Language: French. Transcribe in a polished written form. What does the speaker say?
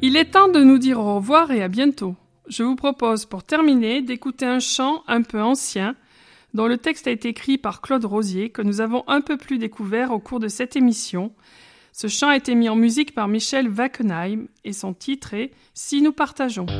Il est temps de nous dire au revoir et à bientôt. Je vous propose pour terminer d'écouter un chant un peu ancien dont le texte a été écrit par Claude Rosier que nous avons un peu plus découvert au cours de cette émission. Ce chant a été mis en musique par Michel Wackenheim et son titre est « Si nous partageons ».